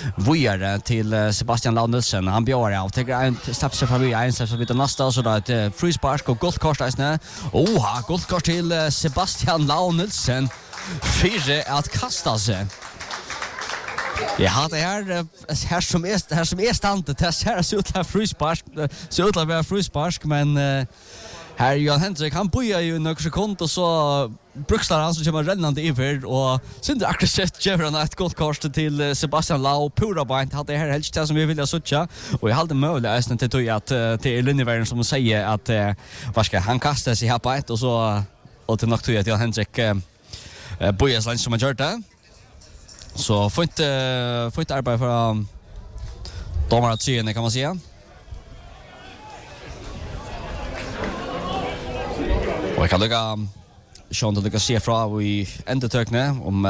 vidare till Sebastian Launelsen. Han bjöar av. Tänker en släpps sig förbi en släpps vid nästa så då ett frispark och gott kort där. Gott kort till Sebastian Launelsen. Fyra att kasta sig. Ja, det här som är standet. Det här ser ut att frispark. Ser ut att vara frispark, men här Johan Hendrik, han börjar ju några sekunder och så brukslar han som kommer rännande iver och synder aggressivt ger han ett gott kort till Sebastian Lau. Pura Bint hade det här helst det som vi vill söka och jag hade möjlighet till att det är Linnevärden som säger att han kastar sig här på ett och så och till något att Johan Hendrik börjar slänga som han gör det. Så får inte arbeta för domare att kan man säga. Och jag kan lycka se fra i endetökne om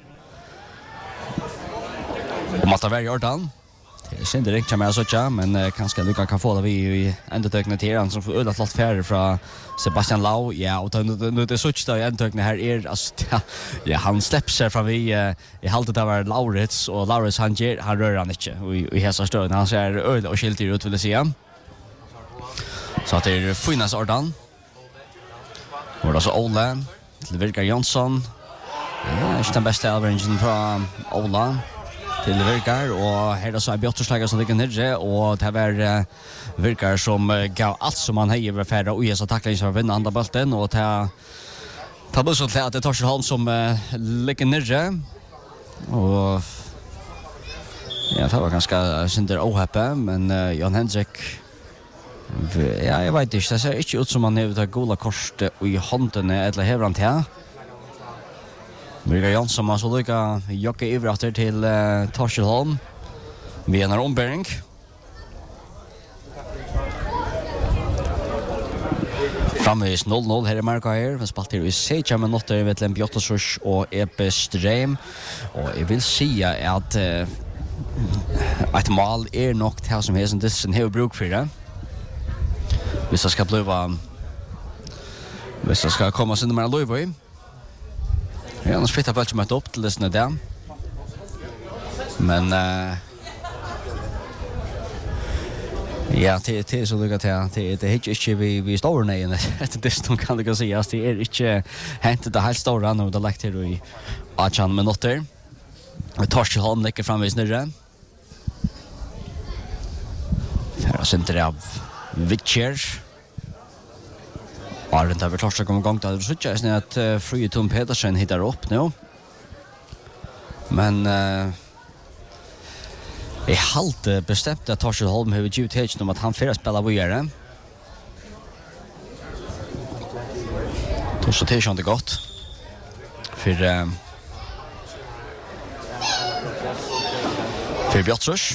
att det var Jordan. Det är synd det inte mer så men kanske lycka kan få det vi i endetökne till han som får ölat flott färre från Sebastian Lau. Ja, och nu det så i endetökne här är alltså ja han släpper sig från vi i halvt det var Laurits och Laurits han rör han inte i hela stöden han ser öl och skilt ut vill säga. Så att det är finnas ordan. Och då så Ola till Virka Jonsson. Ja, inte den bästa avringen från Ola till Virka och här då så är Björtslager som ligger nere och det var Virka som gav allt som han hej över färra och så tacklar för vinna andra bollen och ta bussen till att det tar sig han som ligger nere och ja, det var ganska synder ohäppe men Jan Hendrik ja, jag vet inte. Det ser inte ut som han har det goda korset i handen eller hevrant här. Mirka Jansson har så lycka jocka ivratter till Torshelholm. Vi är ombäring. Framvis 0-0 här i Marka här. Vi spelar till Seja med noter med Len Bjotosurs och Epe Strem. Och jag vill säga att ett mål är nog det som är en hel bruk för det. Hvis det ska komma sin nummer Louisville. Ja, annars flyttar väl som upp till det där. Men ja, det är så lyckat här. Det är inte vi står nere det som kan det sägas. Det är inte hänt det helt stora nu det lagt till i 18 minuter. Vi tar sig hånd lägger framvis nere. Här center av Witcher. Ja, det över torsdag kommer igång där. Så jag ser att Fröje Tom Pedersen hittar upp nu. Men är halt bestämt att Torsholm har ju tagit om att han får spela vidare. Då så det är inte gott. För Björtsrus.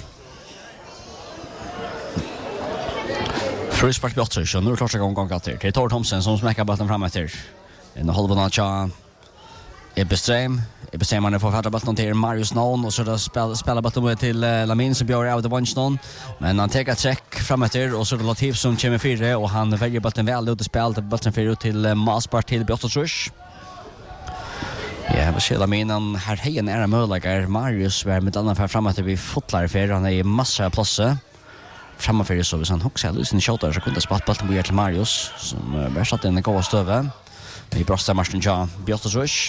Frispark Björtsrus och nu är klart gång att det är Tor Thomsen som smäcker bollen fram efter. En halvbana cha Ebestrem man får fatta bollen till Marius Naun och så då spelar bollen till Lamin som bjöd av det vannston. Men han tar ett check fram efter och så är det Latif som kommer fyra och han väljer bollen väl ut och spelar bollen fyra ut till Maspark till Björtsrus. Ja, vad ser Lamin han här hejen är möjliga Marius var med annan för fram efter vi fotlar för han är i massa platser. Framför så hvis han också hade sin shot där så kunde spatt bollen till Marius som var satt in en god stöve. I bröstar matchen ja Björtsrus.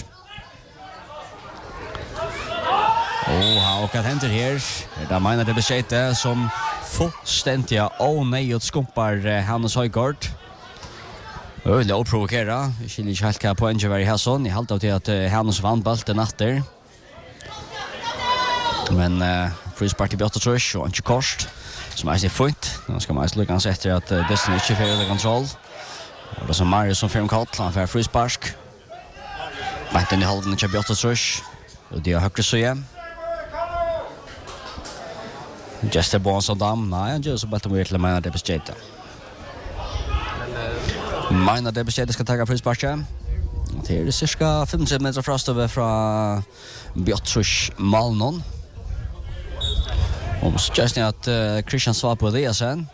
Och vad händer här? Där menar det besked som fullständiga nej skumpar Hannes Højgaard. Öle och provokera. Jag skulle inte halka på en Jerry Hasson. I halt av till att Hannes vann bollen efter. Men frispark till Björtsrus och inte kost. Som är fint. Nu ska man sluta sig efter att Destiny inte får över kontroll. Och det som Marius som får kall, han får frispark. Bänken i halven till Björtsrus. Och det är högre så igen. Jester Bonsadam, nej, han gör så bara till att mena det bestämda. Mena det bestämda ska ta frisparken. Det är cirka 50 meter frastöver från Björtsrus Malnon. Och så just att Christian svar på det sen.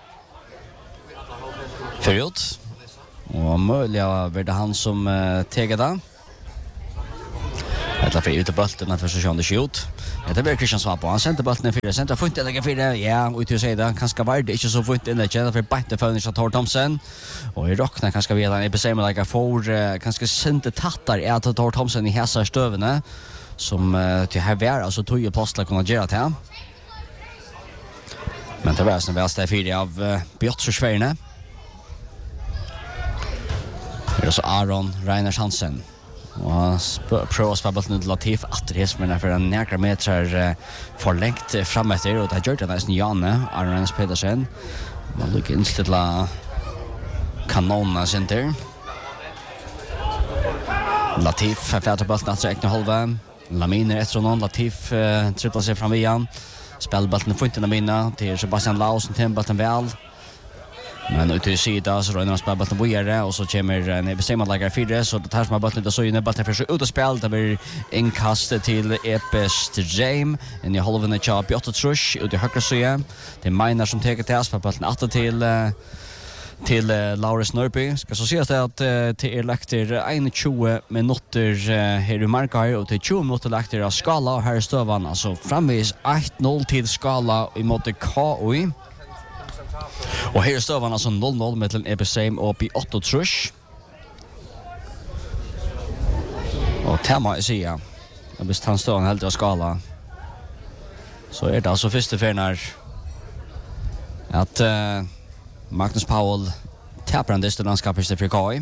Förut. Och möjliga var det han som tegade. Eller för ut bulten för så det skjut. Det blir Christian Svap. Han sände bulten för center funt eller för ja, och du säger det kanske var det inte så funt in det för bättre för Tor Thomsen. Och I rockna kanske vi en episode med like for kanske sände tattar är att Tor Thomsen I häsa stövne som till här var alltså tog ju plats att kunna göra det. Men det var sen väl steg 4 av Björtsjöverne. Det är så Aron Reiners Hansen. Och prøver spela bollen till Latif Atris men för en några meter förlängt framåt och det gör det nästan Janne Arnes Pedersen. Man lyckas inställa kanonerna center. Latif färtar bollen att räkna halva. Lamine efter någon Latif tripplar sig fram igen. Spelar bollen för inte Lamina till Sebastian Laus som tempat den väl. Men ut I sida så rör han spelar bollen vidare och så kommer en bestämd 4 så det tar som bollen så inne bollen för så ut och spel det blir inkast till Epest James in I halvan av Björtrush ut I högra sidan. Det är Miner som tar till på bollen åter till Laurens Norby. Ska så ses det att till lekter 21 minuter här I Markar och till 20 minuter lekter av Skala och här stövan alltså framvis 1-0 till Skala I mot KOI. Och här står han alltså 0-0 mellan Ebesheim och P8 Trush. Och Tema säger att visst han står en helt av Skala. Så är det alltså första färnar att Magnus Powell tappar en distansskapis för KI.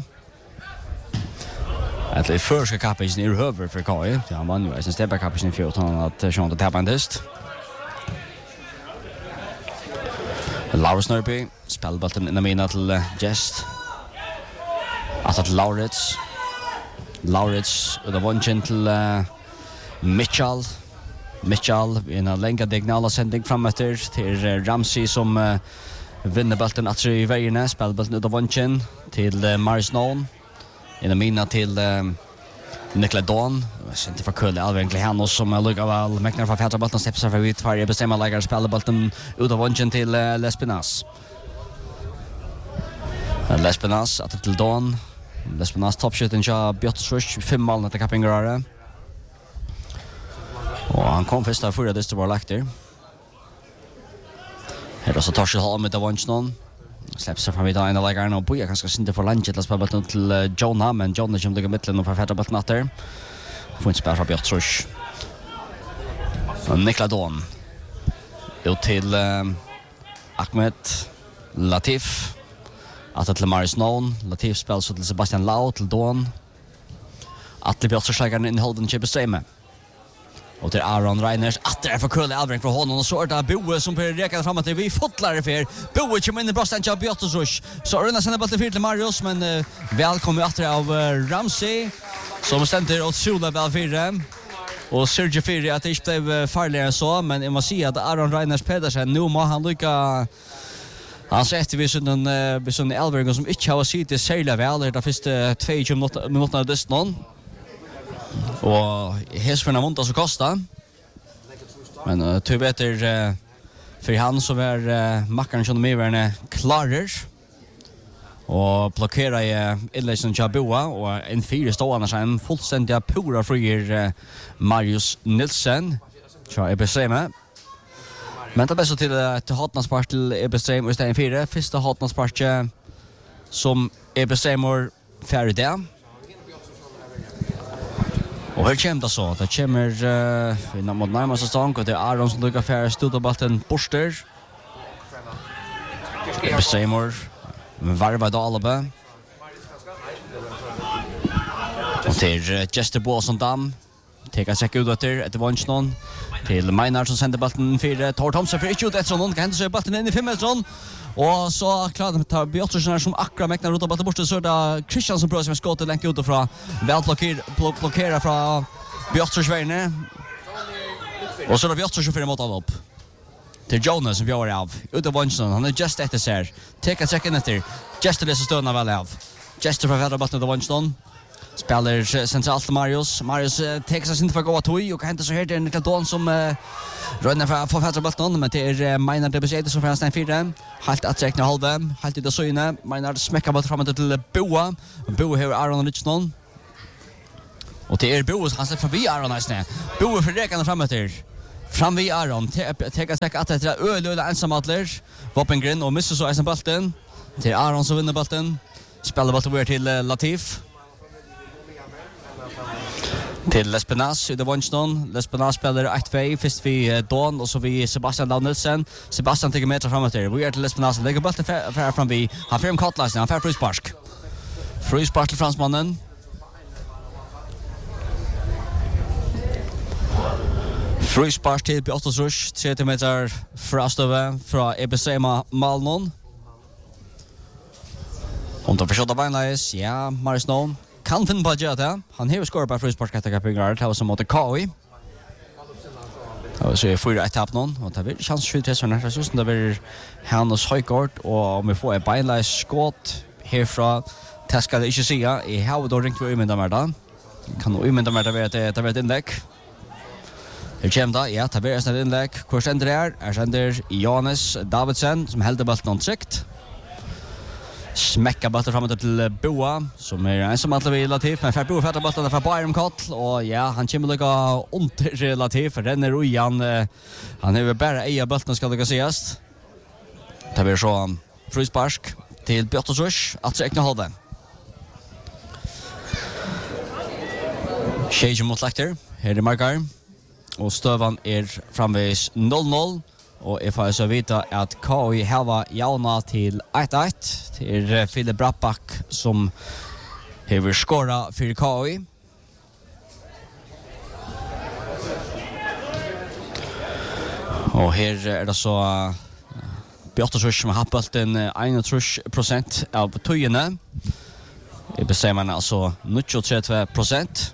Att det första kapis I över för KI. Ja, man ju är sen steppa kapis I 14 att Sean tappar en dist. Laurens Norby spelar bollen in I mina till Jest. Att Laurits och det var till Mitchell I en länka diagonala sändning framåt till Ramsey som vinner bollen att I vägarna spelar bollen ut av vanchen till Maris Noon in I mina till Niklas Dawn. Inte för kul egentligen han som lukar väl mäktar för att bollen släpps för ut för bestämma lägger spelar bollen ut av vanchen till Lespinas. Lespinas att till Dawn. Lespinas toppskytten så Björtsrush 5 mål när Kapingrare. Och han kom första förra det var lagt där. Här då så tar sig håll med av vanchen. Släpps fram vid en lägger och boja kanske inte för lunch att spela bollen till Jonah men Jonah som ligger mitten och förfärtar bollen åter. Får inte spela för Björtsrush. Och Niklas Dawn. Ut till Ahmed Latif. Att till Maris Noon. Latif spelar så till Sebastian Lau till Dawn. Att till Björtsrush lägger in Holden Chipestream. Och till Aron Reiners att det är för kul Alvring för honom och så är det Boe som börjar räka framåt till vi fotlar för Boe kommer in I brösten av Björtsrush så rullar sen bollen till Marius men välkommen åter av Ramsey som ständer åt sola väl fyra och Sergio Fyri att det inte blev farligare så men jag måste säga att Aron Reiners Pedersen nu må han lycka han sätter vi sån Alvring som inte har sett det särskilt väl det första 22 minuterna dess någon. Och hästarna montar så kostar. Men typ bättre för han som är mackaren som är klarar. Och blockerar inläggen till Boa och en 4 stående så en fullständiga pura frier Marius Nilsson. Så är bestämma. Men det bästa till hotnaspart till Ebestream och Stein 4 första hotnaspart som Ebestreamor färdig där. Och här kommer det så. Det kommer mot närmaste stång och det är Aron som lyckas färre studiebalten borster. Ebesheimor varvad Alaba. Och till Jester Bålsson Dam. Teka säkert ut efter vanchen. Till Meinar som sänder balten 4. Tor Thomsen för inte ut efter någon. Kan inte se balten in I 5 meter. Och så klart att ta Björtsrush som akkurat mäktar runt balten bort så där Christian som prövar med skottet längt ut ifrån. Väl blockera från Björtsrush. Och så är Björtsrush för mot av upp. Till Jonas som gör av. Ut av vanchen. Han är just efter sig. Teka säkert efter. Jester det så stöna väl av. Jester för att balten av vanchen. Spelar centralt till Marius. Marius tar sig inte för att gå tog och hämtar så här till Niklas Dawn som rönnar för att få färdra bollen. Men det är Meinar Debesede som får en 4. Halt att räkna halva. Halt i det syne. Meinar smäckar bollen framåt till Boa. Boa har Aron Richardson. Och det Boes han släpper förbi Aron nästan. Boe för räkande framåt där. Fram vid Aron. Teka säkert att det är öl ensamadler. Vapengren och missar så isen bollen. Till Aron som vinner bollen. Spelar bollen över till Latif. Till Lespenas i Devonston. Lespenas spelar 1-2 först vi Don och så vi Sebastian Launelsen. Sebastian tar meter framåt där. Vi är till Lespenas lägger bollen fram vi. Han får Katlas, han får frispark. Frispark till fransmannen. Frispark till Björtos Rush 30 meter frastove från Ebesema Malnon. Om de försöker beinleis, ja, Maris Noon kan finna på att göra det. Han har skorat på frispark att kapingar, det var som mot KI. Och så är 4-1 någon och det blir chans 23 så nästa just det blir Hannes Højgaard och om vi får ett beinleis skott härifrån ska det inte säga i how då ringt vi med dem kan nog med dem det vet inlägg. Här kommer det, ja, det blir ett inlägg. Hvor sender sender Johannes Davidsen som helder bollen trygt. Smäcka bollen framåt till Boa som är ensam att relativt men för Boa fattar bollen från Bayern Kall och ja, han kommer lika under relativt för den är Rojan. Han är bara eja bollen ska det sägas. Det blir så frispark till Björtos Rush att räkna halva. Shage mot Lecter. Här är Markar. Och stövan framvis 0-0 och får så vita att KI hava jauna till 1-1 till Filip Brappak som har skora för KI. Och här är det så Björtos Rush som har haft en 31% av tøyene. Det bestämmer man alltså 93%.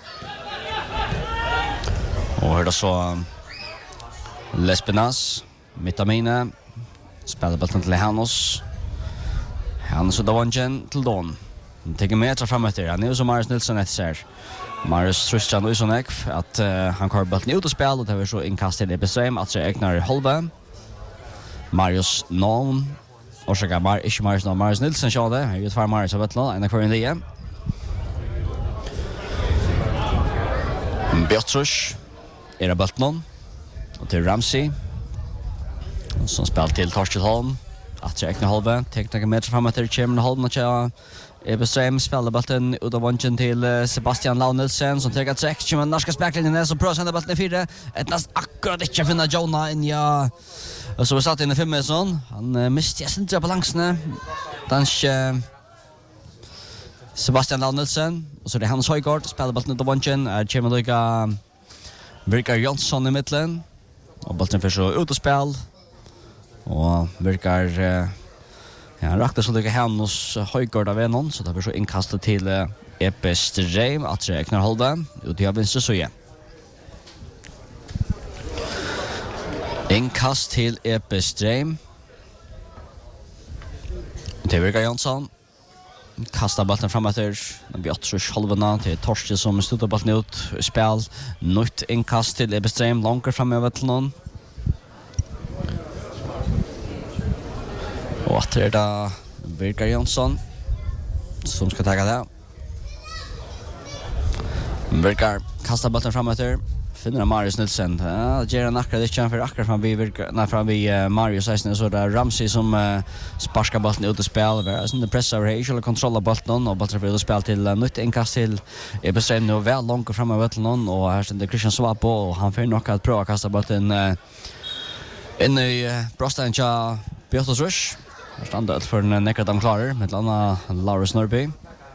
Och här då så Lespenas Mitamine spelar bollen till Hannes. Hannes och Davangen till Don. Han tar meter framåt där. Han är som Marius Nilsson efter. Marius Tristan Usonek att han kör bollen ut och spel och det var så inkast till Ebesheim att så ägnar halva. Marius Noon och så går Marius Nilsson kör det. Han är två Marius av bollen en kvar in det. Björtrush är bollen och till Ramsey som spelar till Torskedholm att räkna halva tekniska meter framåt till Chairman Holm och jag Ebesheim spelar bollen ut av vången till Sebastian Launelsen som tar 6 men norska spelaren är så bra sen bollen 4 ett näst akkurat inte finna Jonah in ja och så satt in i 5 sån han miste sin balansen danske Sebastian Launelsen och så det Hans Højgaard spelar bollen ut av vången Chairman Luka Virkar Jonsson i mitten och bollen för så ut och spel och Virkar ja, raktar så lycka Hannes Højgaard av någon så det blir så inkastet till Ebesheim att räkna halva och det har vinst så igen. Inkast till Ebesheim. Det Virkar Jonsson kastar bollen framåt där. Björtrush halvna till Torsten som stuttar bollen ut i spel. Nytt inkast till Ebesheim långt framöver till någon. Och att det är då Virkar Jonsson som ska ta det. Virkar kastar bollen framåt där. Finner Marius Nilsson. Ja, ger han akkurat inte för akkurat fram vid Marius Eisen så där Ramsey som sparkar bollen ut i spel. Det är sån press över här eller kontroll bollen och bollen ut i spel till nytt inkast till Ebesheim nu väl långt framöver till någon och här står Christian Swap och han får nog att prova kasta bollen in i brösten till Björtos Rush. Standard för en nekadam klarer med landa Laurus Norby.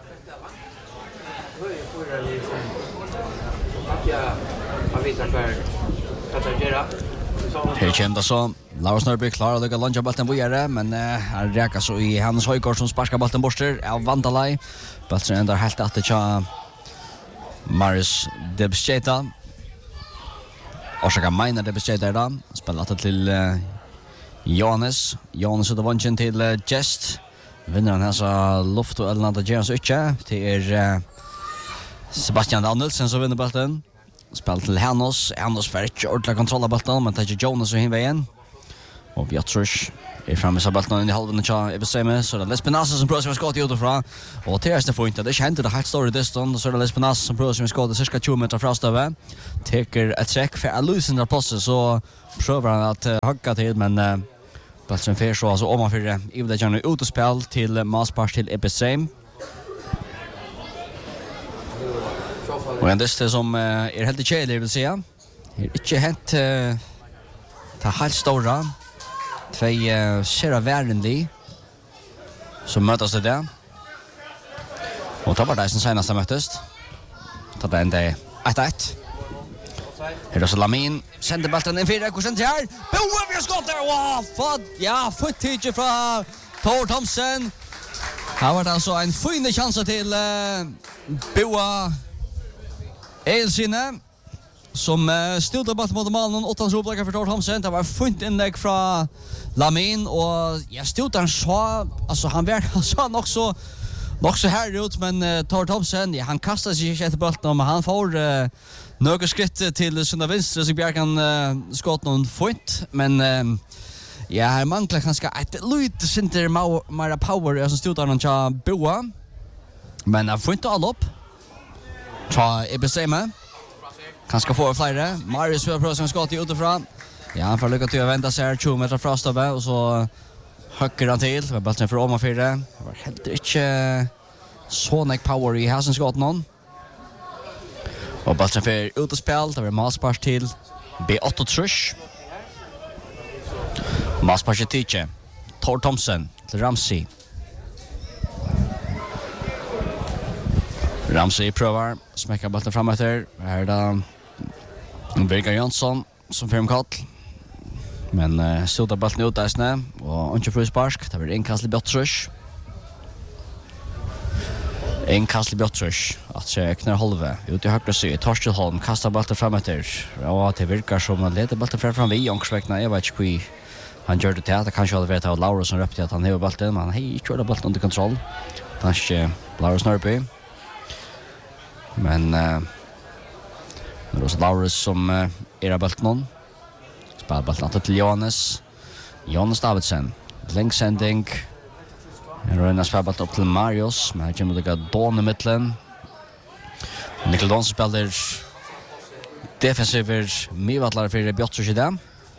Här kända så Laurus Norby klarar att landa bollen vidare men han räkar så i Hannes Højgaard som sparkar bollen borster av Vandalaj. Bollen ändrar helt att det är Marius Debscheta. Och så kan Maina Debscheta där spelar till Johannes och Davangen till Jest. Vinner han här luft och Elnada Jens Uche till Sebastian Launelsen som vinner bollen. Spelar till Hannes för inte ordentligt kontroll av bollen men tar Jonas och hinvägen. Och Och Björtrush är framme så bollen i halvan och så Ebeseme så det Lespenas som prövar att skjuta utifrån och till nästa point det kände det helt stora distans så det Lespenas som prövar att skjuta cirka 20 meter från stöve tar ett check för att lösa den passen så prövar han att hacka till men platsen för så alltså om man för i det gärna utspel till Maspars till Ebeseme och en dist som är helt tjejlig vill säga är inte helt ta helt stora två Sera Värdenli som mötas det där. Och tar det som senast möttes. Tar det ända 1-1. Här är så Lamin sänder bollen in 4% här. Boa vi har skott där. Wow, ja, footage från Tor Thomsen. Här var det alltså en fin chans till Boa Elsine. Som stod där mot målen 8 roblaka för Tor Thomsen. Det var fint inlägg från Lamin och jag stod där så alltså han var nog så här ut men Tor Thomsen han kastade sig inte bollen men han får några skritt till sina vänster så Björkan skott någon fint men ja här manglar ganska ett lite center mera power som stod där någon Boa men han får inte all upp. Ta Ebeseme kanske få flera. Marius får pröva som skott utifrån. Ja, han får lycka till att vända sig 20 meter från stöve och så höcker han till. Men bollen för om och fyra. Det var helt inte Sonic power i hasen skott någon. Och bollen för utspel. Det var Maspars till B8 Trush. Maspars till Tiche. Tor Thomsen till Ramsey. Ramsey prövar smäcka bollen framåt här. Här är det Birger Jönsson som får en kall. Men stöter bollen ut där och inte frispark. Det blir inkast i Björtrush. Inkast i Björtrush. Att se knär halva ut i högra syd. Torstelholm kastar bollen framåt där. Och det virkar som att leder bollen fram vid Jongsväckna. Jag vet inte hur han gör det till. Det kanske hade varit av Laura som röpte att han har bollen. Men han har inte kört bollen under kontroll. Kanske Laura Snörby. Men det är också Laurus som är bollen. Spelar bollen till Johannes Davidsen. Längsändning. Röna spelar bollen upp till Marius. Men här kommer det att Don i mitten. Niklas Don spelar defensiver medvallare för Björtrush i det.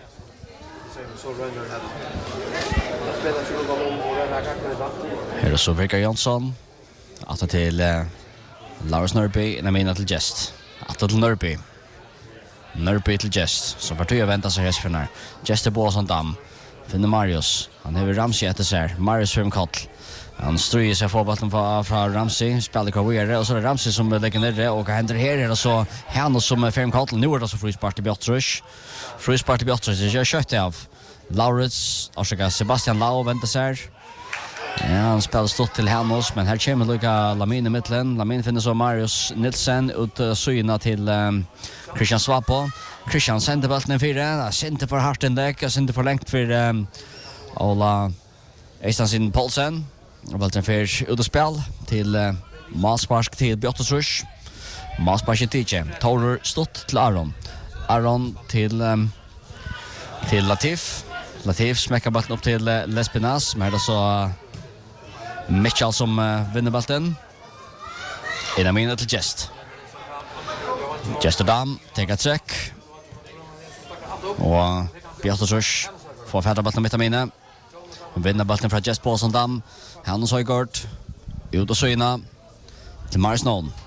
Här är så Birger Jönsson. Att till Lars Nörby innan mina till Gest. Att till Nörby till Gest. Så för att vänta sig häst för när. Gest är på sånt damm. Finner Marius. Han har Ramsey efter sig. Marius för en kall. Han stryger sig fotbollen från Ramsey. Spelar kvar och så är det Ramsey som lägger ner det. Och händer här och så han som för en kall. Nu är det så frispark till Björtrush. Frispark till Björtrush. Det gör kött av Laurits. Och Sebastian Lau väntar sig. Ja, han spelar stort till Hanos, men här kommer Luka Lamin i mitten. Lamin finner så Marius Nilsen ut syna till Christian Svapo. Christian sänder bollen i 4. Inte för hårt inlägg, inte för långt för Ola Eistansin Paulsen. Bollen för utspel till Masparsk till Björtrush. Masparsk till Tiche. Torer stort till Aron. Aron till Latif. Latif smäcker bollen upp till Lespinas, men det så Mitchell som vinner bollen. Innan minnet till Gest. Gest och Dam, take a check. Och Björtrush får färda bollen mitt av minne. Vinner bollen från Gest på som Dam. Hannes Højgaard. Ut och syna. Till Marius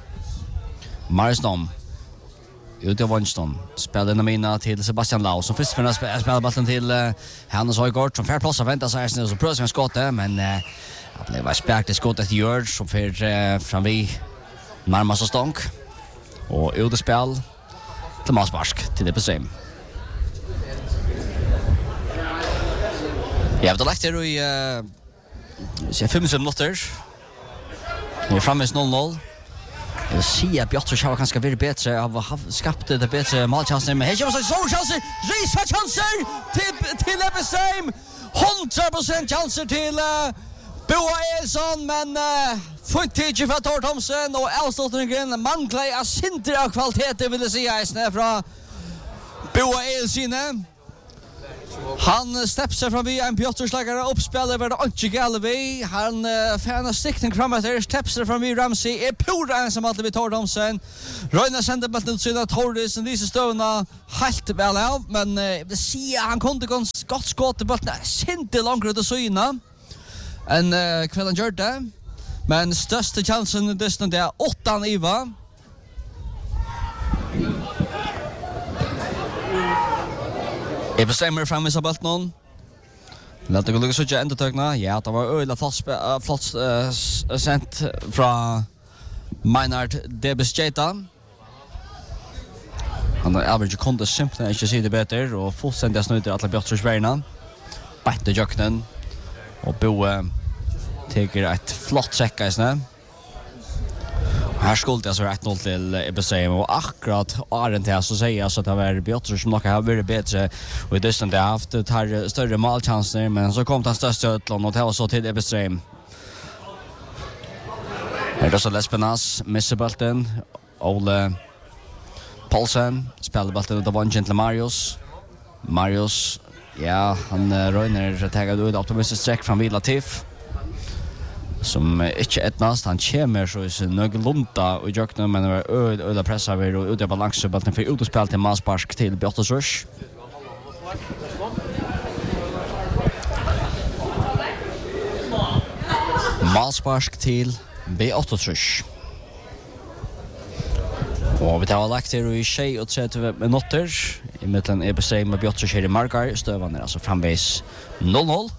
Nom. Ut av Wonston. Spelar innan minna till Sebastian Lau. Som först spelar bollen till Hannes Højgaard. Som färd plats väntar sig här. Så prövar sig med skottet. Men det var späkt skott efter Jörg som för fram vid närmast och stånk. Och utspel till Masparsk till det på same. Jag har lagt det i 5 minuter. Vi är framme i 0-0. Jag vill säga att Björtrush har kanske varit bättre av att skapte det bättre målchanser. Men här kommer så stora chanser. Risa chanser till Ebesheim. 100% chanser till Boa Elsson, men footage från Tor Thomsen och avslutningen manglar sinter av kvalitet vill jag säga snä från Boa Elsson. Han stepser fram vid en Piotr-slagare, uppspelar var det inte gale vi. Han färnar stickning framåt där, stepser fram vid Ramsey, pura ensam alltid vid Tordomsen. Röjna sänder bollen ut sida Tordomsen, lyser stövna helt väl av, men det ser han kunde gott skott i bollen, inte långt ut att syna. En kvällen gör det, men största chansen det är 8 Iva. Jag bestämmer fram i sabelten. Låt det gå lugnt så jag ändå tökna. Ja, det var öle flott sent från Maynard Debesjeta. Han har average kunde simpelt inte se det bättre och fullständigt snöter alla Björtrus värna. Bättre jöknen och Bo tar ett flott säcka i snö. Här skulle det så 1-0 till EBSM och akkurat Arent här så säger jag så att det var Björtrus som nog har varit bättre och i dystande har haft större målchanser men så kom den största utlån och det var så till EBSM. Här är så Lespenas, missar bollen. Ole Paulsen spelar bollen ut av vangen till Marius, ja, han röjner taggad ut optimistisk sträck från Vila Tiff. Som inte etnast, han kommer så i sin nöglunda och jökna men det var öda pressar vid och ut av balans och bollen för ut och spel till Masparsk till Björtosrush. Masparsk till B8-trush. Och vi tar lagt här i 30 minuter i mitten EBC med Björtrush här i Markar. Stövan är alltså framvägs 0-0.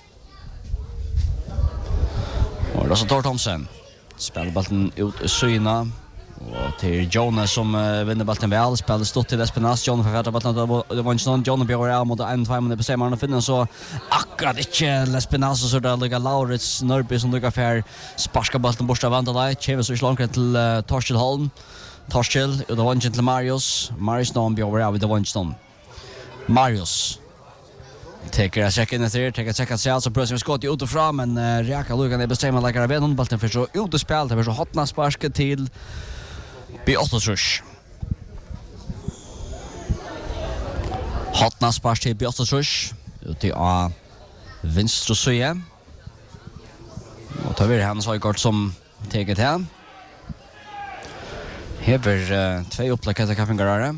Och då så tar Thomsen. Spelar bollen ut i syna. Och till Jonas som vinner bollen väl. Spelar stort till Espenas. John förfärtar bollen. Det var inte någon. John bjöd av mot 1-2 men det bestämmer han att finna så akkurat inte Espenas och så där ligger Laurits Nörby som lyckas för sparska bollen bort av Vandalaj. Kjever så långt till Torskild Holm. Torskild och det var inte till Marius. Marius någon bjöd av det var inte någon. Marius Teker jag checka in efter, teker checka sig alltså prövar skott ut och fram men Räka Lugan är bestämma lägger av bollen för så ut och spel det för så hotna sparket till B8-trush. Hotna spark till B8-trush ut i A vänster sida. Och tar vi det Hans Højgaard som teker till. Hever 2 upplägg till Kaffengarare.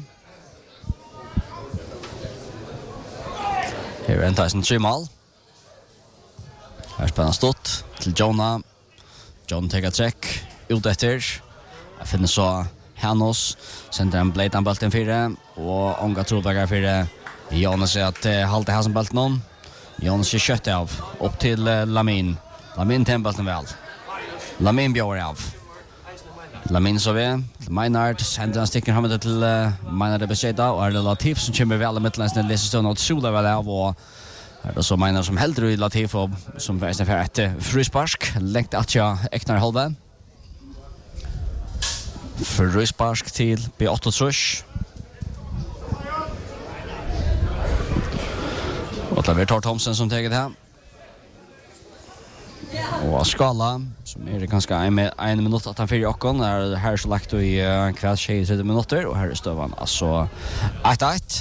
Här är en Tyson 3 mål. Här spelar han stått till Jonna. John tar ett träck ut efter. Jag finner så Hannos. Sänder en blade bollen 4. Och Onga Trovägar 4. Jonas säger att halta här som bollen någon. Jonas är kött av. Upp till Lamin. Lamin tar bollen väl. Lamin bjöd av. Lamin så vi. Maynard sänder en sticker fram till Maynard Debesjeta och är det Latif som kommer väl i mittlänsna läsestånd och sola väl av och är det så Maynard som helt i Latif och som förresten för ett frysparsk längt att jag äknar halva. Frysparsk till B8-trush. Och det blir Thomsen som tar det här. Och Skala som är ganska en minut att han fyra åkon är här så lagt i kväll 30 minuter och här är stövan alltså 1-1.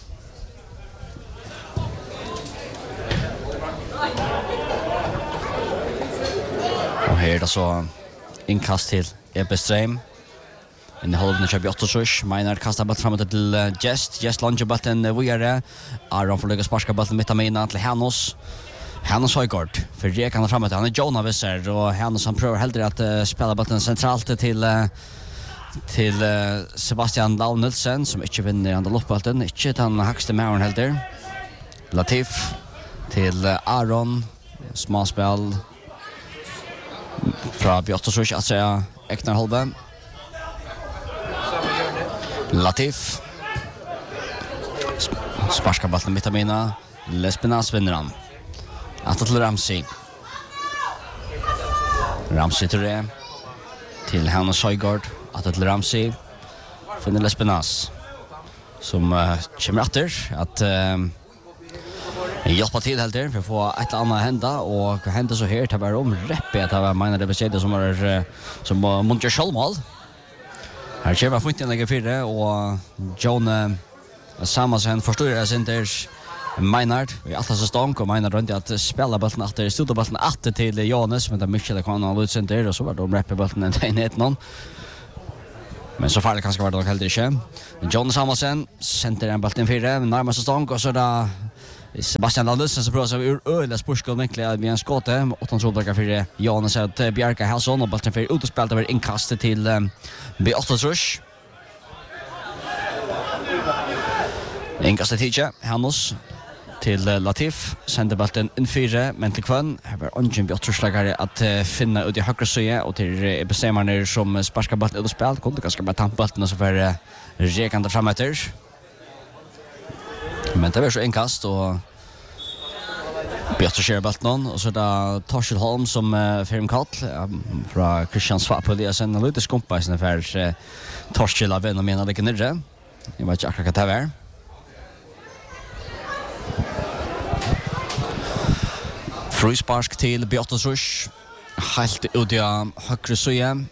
Och här är det så inkast till Ebestrheim. En halvdelen kör B8-trush. Maynard kastar bollen framåt till Jest launcher bollen vidare. Aron får lägga sparska bollen mitt av mina till Hannos. Hannes Højgaard för Rek han framåt. Han är Jonna visser och Hannes han prövar hellre att spela bollen centralt till Sebastian Launelsen som inte vinner andra loppbollen. Inte den högsta mären heller. Latif till Aron. Smalspel från B8-trush att säga Eknar Holbe. Latif. Sparska bollen mitt av mina. Lespenas vinner han. Att till Ramsey. Ramsey till Hannes Højgaard. Att till Ramsey. Finner Lespenas. Som kommer efter att hjälpa till helt där för att få ett annat hända och hända så här. Det var om Reppe att det var Maynard Debesjeta som Montjer Sjölmål. Här kommer Fonten lägger 4 och John Samuelsen förstår det sen där Meinard, vi alla säsong och Meinard runt att spela bollen efter studiebollen åter till Johannes men det mycket kan han ut där och så var de rapper bollen in ett någon. Men så farligt kanske var det helt inte. John Samuelsen center en bollen fyra närmast säsong och så där Sebastian Lalussen så bra så ur öle sportskol egentligen med en skotte 8 soldagar för Johannes att Bjarka Helsson och bollen för ut och spelat över inkast till B8 rush. Inkast till Hannes till Latif sände bollen in fyra men till kvann här var ungen Björtslagare att finna ut i högra sida och till bestämmarna som sparkar bollen ut och spel kunde ganska bara tampa bollen så för rekande framåt. Men det var så inkast och Björtslagare bollen och så där Torshäll Holm som firm kall från Christian Swap på det sen lite skumpa sen för Torshäll av en och menar det nere. Jag vet inte akkurat vad det var. Fryspark till Beatos Rush. Helt ut i högre sida.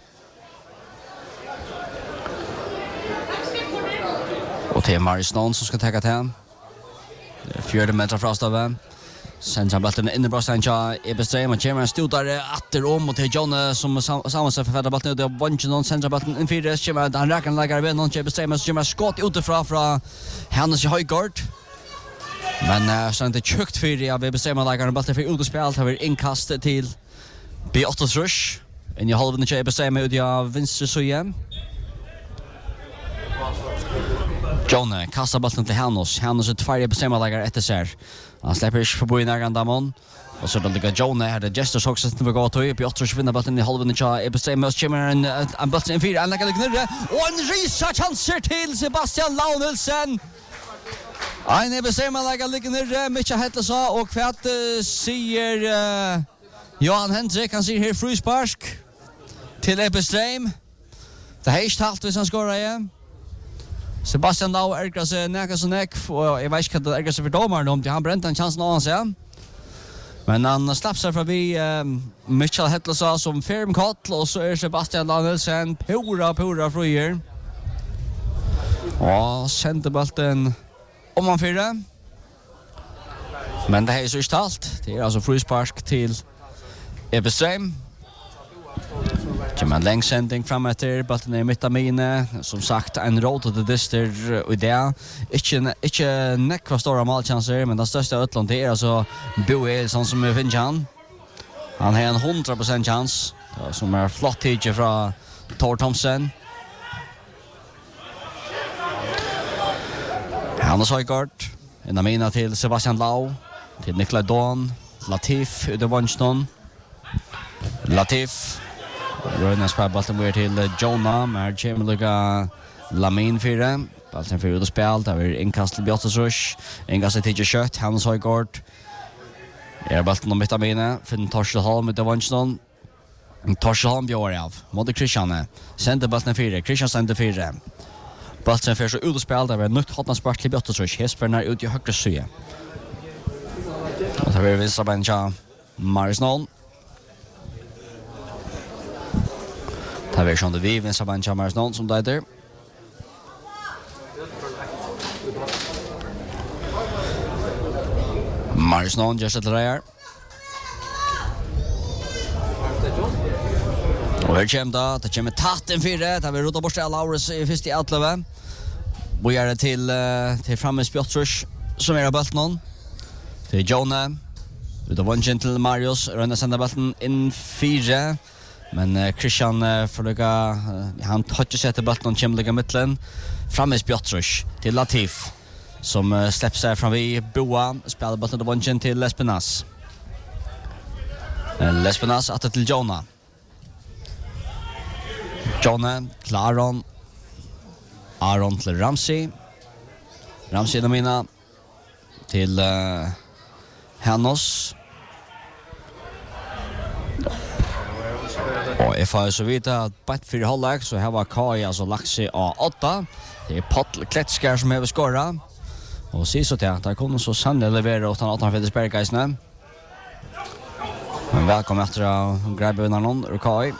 Och det är Marius Stone som ska täcka till. 4 meter från staven. Sen tar bollen in i brösten till Ebeström och kommer en stodare åter om och till John som sammansätter för bollen. Det är Bonchen sen tar bollen in fyra. Kommer han räcker lägger vid någon till Ebeström så kommer skott utifrån från Hannes i Höjgård. Men så inte tjukt för jag vill bestämma lägaren bollen för utspel har vi inkast till B8 rush. En i halvan till bestämma ut av vänster sida. John kastar bollen till Hannes. Hannes är tvärre bestämma lägare efter sig. Han släpper inte förbi näran Damon. Och så då ligger John här det gestures också att vi går till B8 rush vinner bollen i halvan till bestämma och kommer en bollen in fyra. Han lägger knurre och en risa chanser till Sebastian Launelsen. Ein bestämmer lägga ligger ner Mitcha Hetlesa och kvart säger Johan Hendrik han ser här fryspark till Ebeström. Det är helt hvis han skorar igen. Sebastian Lau erkar sig näka så näck och jag vet inte vad det erkar sig för domaren om han bränt en chans någon sig. Men han slapp sig förbi Mitcha Hetlesa som firm kall och så är Sebastian Launelsen pura fröjer. Och centerbollen om man fyra. Men det här är så istalt. Det är alltså fryspark till Ebeström. Kommer en längsändning fram efter. Bollen är mitt av mine. Som sagt, en råd till dyster och det. Ikke nekva stora målchanser, men den största utland det är alltså Bo Eriksson som finns han. Han har en 100% chans. Som är flott tidje från Thor Thomsen. Hannes Højgaard, en av mina till Sebastian Lau, till Nikolaj Dawn, Latif ut i Vanston. Latif, röjna spelbollen blir till Jonah, med Kjemluga Lamin 4. Bollen för ut och spel, där är inkast till Björtas Rush, inkast till kött, Hannes Højgaard. Bollen om mitt av mina, för Torshäll Holm ut i Vanston. Torshäll Holm björ av, mot Christian. Sender bollen 4, Christian sender 4. Bollen för så ut och spel där var nytt hotna spark till Björtas Rush. Hespernar ut i högra sida. Och så vi visar bencha Marius Noll. Tar vi sjön det vi visar bencha Marius Noll som det där. Marius Noll just ett där. Och här kommer det kommer tatten för det. Där vi rotar bort Laurus i första i outlöve. Vi gör det till framme Spjottrush som är bollen. Till Jonah. Utav vunchen till Marius. Rönda sända bollen in 4. Men Christian försöka han touchar sig till bollen och kommer mitten. Framme Spjottrush till Latif. Som släpper sig fram vid Boa. Spelar bollen till vunchen till Lespenas. Lespenas att till Jonah. Jonah till Aron till Ramsey. Ramsey mina till Hannes. Och if I så vidare att bättre för halvlek så här var Kai alltså lagt sig av 8. Det är Paul Kletskär som har skorat. Och så så där kommer så sannolikt leverera åt 18 Federsbergsne. Men välkommen efter att grabba undan någon Kai.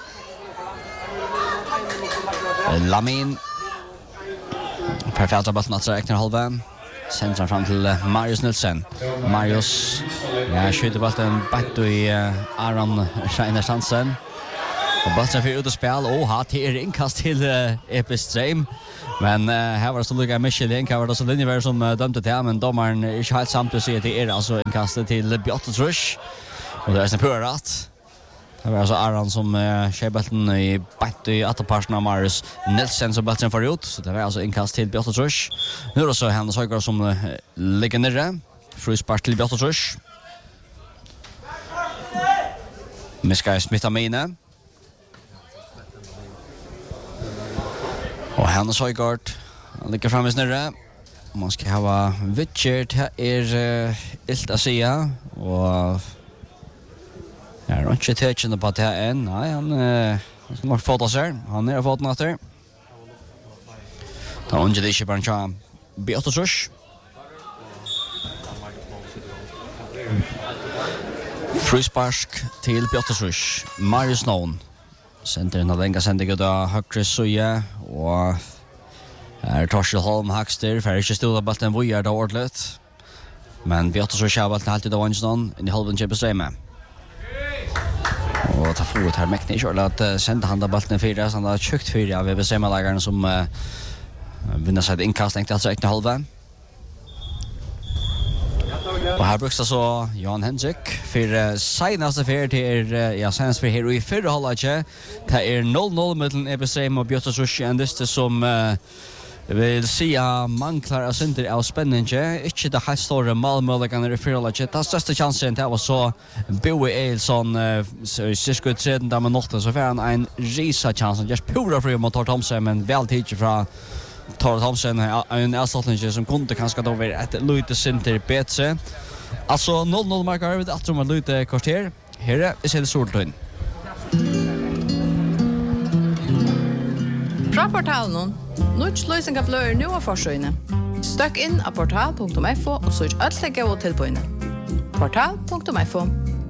Lamin. Perfekt att bollen att räkna halva. Sender fram till Marius Nilsen. Marius skjuter bollen bak i Aron Scheiner Hansen. Och bollen för ut och spel och har till inkast till Epistrem. Men här var det så lugga Michelin, här var det så linjevär som dömde till, men domaren är inte helt samt att säga att det är alltså inkastet till Bjottetrush. Och det är en purrat. Det var alltså Aron som tjejbälten i bänt i atterparsen av Marius Nilsen som bälten får ut. Så det var alltså inkast till Bjottetrush. Nu är det så Hennes Højgaard som ligger nere. Fryspark till Bjottetrush. Miskaj smittar med inne. Och Hennes Højgaard ligger fram i snurre. Man ska ha Witcher, det är ilt att säga. Och jag har inte tänkande på det här än. Nej, han ska nog fota sig. Han är foten efter. Då undrar det inte bara en tja Bjottetrush. Fryspark till Bjottetrush. Marius Nån. Centern har länge sändning av högre Suja. Och här Torshäll Holm Hackster. För inte stora bollen vojar det ordentligt. Men Bjottetrush har bollen alltid av Ansson. In i halven Champions med. Och ta forward här mäktigt kör att sända handa bollen fyra så han har tjukt fyra av VBC-lagaren som vinner sig ett inkast tänkte alltså inte halva. Och här brukar så Jan Hendrik för senaste för till senast för här i förra halvlek. Det är 0-0 mellan Epistrem och Bjottetrush och det som vill säga manglar av synder av spännande. Inte det här stora målmöjligheterna i förra halvlek. Den största chansen det var så Boe Eilson cirka 13 minuter så får han en risa chans. Just pura fri mot Tor Thomsen men väl tidigt från Tor Thomsen en avslutning som kunde kanske då vara ett lite synder bättre. Alltså 0-0 markar vi att man lite kvarter. Här är det Soltun. Fra portalen Nuts løsning av bløyer nu av forsøyene. Støkk inn av portal.fo og søk alt legge og tilbøyene. Portal.fo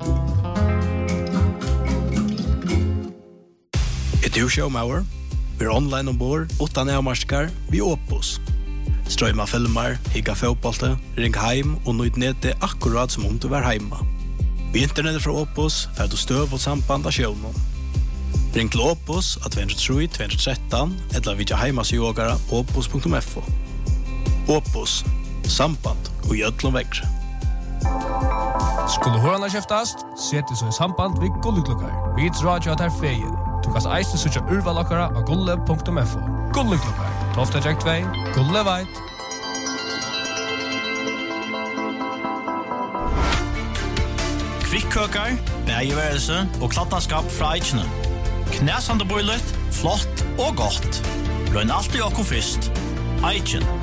Du showmauer. Vi online ombord, 8 nærmarskar, vi Opus. Strøyma filmer, higga fotbollte, ring heim og nøyd nede akkurat som om du var heima. Vi internettet fra Opus får du støv og samband av sjøvnen. Ring til Opus at 203-213 eller vidja heimasjogara opus.fo. Opus, samband og gjødlom vekkre. Skulle hørende kjeftast, sett så i samband vid Gulleklokkar. Vi drar jo at her feien. Du kan eiste sutja urvalokkara av gulle.fo. Gulleklokkar, Tofta Jack 2, Gulle veit. Kvikkøkar, bægeværelse og klattenskap fra Eichene. Knæsande bøylet, flott og godt. Løgn alltid okko fyrst. Eichen.